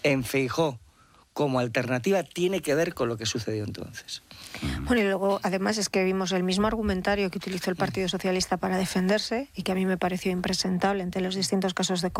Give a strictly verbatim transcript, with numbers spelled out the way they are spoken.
en Feijóo como alternativa tiene que ver con lo que sucedió entonces. Bueno, y luego, además, es que vimos el mismo argumentario que utilizó el Partido Socialista para defenderse y que a mí me pareció impresentable entre los distintos casos de